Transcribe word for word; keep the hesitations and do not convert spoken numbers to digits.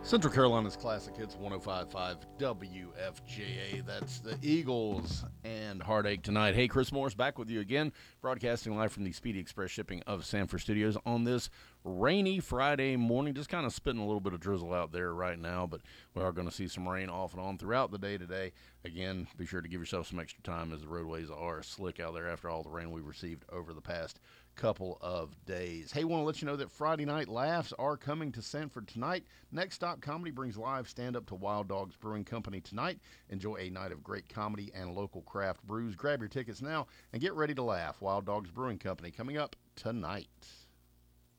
Central Carolina's Classic Hits one oh five point five W F J A. That's the Eagles and Heartache tonight. Hey, Chris Morris back with you again, broadcasting live from the Speedy Express Shipping of Sanford Studios on this rainy Friday morning. Just kind of spitting a little bit of drizzle out there right now, but we are going to see some rain off and on throughout the day today. Again, be sure to give yourself some extra time as the roadways are slick out there after all the rain we received over the past couple of days. Hey, want to let you know that Friday Night Laughs are coming to Sanford tonight. Next Stop Comedy brings live stand-up to Wild Dogs Brewing Company tonight. Enjoy a night of great comedy and local craft brews. Grab your tickets now and get ready to laugh. Wild Dogs Brewing Company coming up tonight.